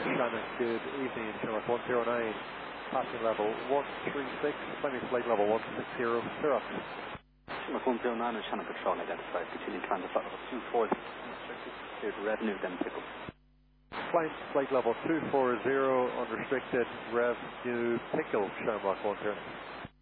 Shannon, good evening, Shamrock 109, passing level 136, climbing flight level 160, clear up. Shamrock 109 and Shannon Patrol identified, continue climb to flight level 240, unrestricted, cleared revenue, then pickle. Climb flight level 240, unrestricted, rev, new, pickle, Shamrock 110.